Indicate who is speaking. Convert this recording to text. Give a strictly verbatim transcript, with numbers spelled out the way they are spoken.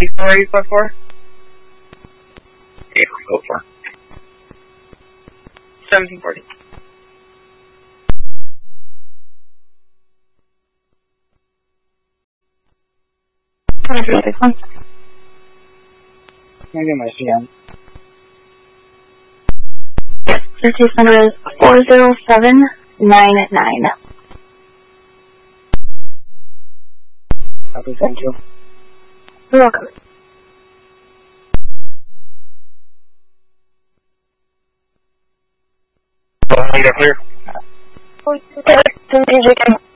Speaker 1: Where you put for?
Speaker 2: Yeah, go for.
Speaker 1: Seventeen forty.
Speaker 3: twenty-three six one.
Speaker 2: Can I get my C M?
Speaker 3: Yes, the case number is four zero seven nine nine.
Speaker 2: Copy, thank you.
Speaker 3: You're welcome.
Speaker 2: Well, you're clear.
Speaker 3: Okay,